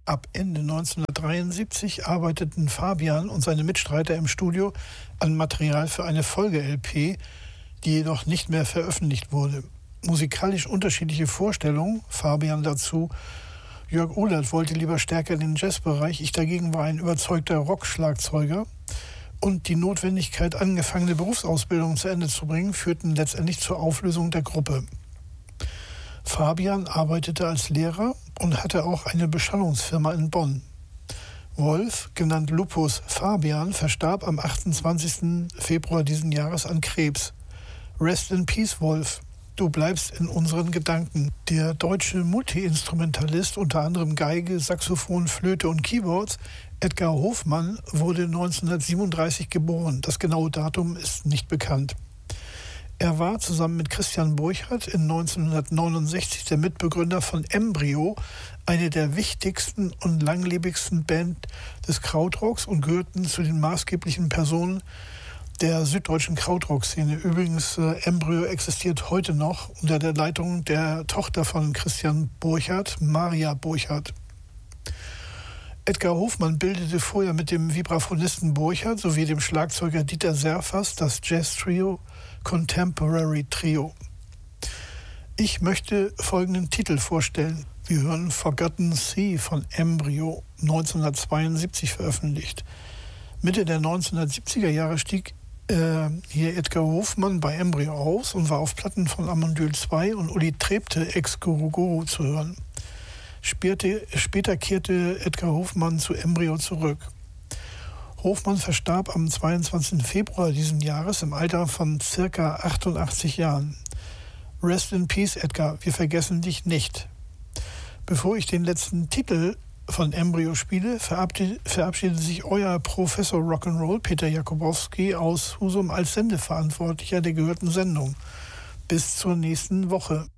Ab Ende 1973 arbeiteten Fabian und seine Mitstreiter im Studio an Material für eine Folge-LP, die jedoch nicht mehr veröffentlicht wurde. Musikalisch unterschiedliche Vorstellungen, Fabian dazu: Jörg Ohlert wollte lieber stärker in den Jazzbereich, ich dagegen war ein überzeugter Rock-Schlagzeuger. Und die Notwendigkeit, angefangene Berufsausbildung zu Ende zu bringen, führten letztendlich zur Auflösung der Gruppe. Fabian arbeitete als Lehrer und hatte auch eine Beschallungsfirma in Bonn. Wolf, genannt Lupus Fabian, verstarb am 28. Februar diesen Jahres an Krebs. Rest in Peace, Wolf. Du bleibst in unseren Gedanken. Der deutsche Multiinstrumentalist, unter anderem Geige, Saxophon, Flöte und Keyboards, Edgar Hofmann, wurde 1937 geboren. Das genaue Datum ist nicht bekannt. Er war zusammen mit Christian Burchard in 1969 der Mitbegründer von Embryo, eine der wichtigsten und langlebigsten Band des Krautrocks, und gehörten zu den maßgeblichen Personen der süddeutschen Krautrock-Szene. Übrigens, Embryo existiert heute noch unter der Leitung der Tochter von Christian Burchard, Maria Burchard. Edgar Hofmann bildete vorher mit dem Vibraphonisten Burchard sowie dem Schlagzeuger Dieter Serfas das Jazz-Trio Contemporary Trio. Ich möchte folgenden Titel vorstellen. Wir hören Forgotten Sea von Embryo, 1972 veröffentlicht. Mitte der 1970er Jahre stieg hier Edgar Hofmann bei Embryo aus und war auf Platten von Amondyl 2 und Uli Trepte ex Guru Guru zu hören. Später kehrte Edgar Hofmann zu Embryo zurück. Hofmann verstarb am 22. Februar diesen Jahres im Alter von ca. 88 Jahren. Rest in Peace, Edgar, wir vergessen dich nicht. Bevor ich den letzten Titel von Embryo spiele, verabschiedet sich euer Professor Rock'n'Roll Peter Jakubowski aus Husum als Sendeverantwortlicher der gehörten Sendung. Bis zur nächsten Woche.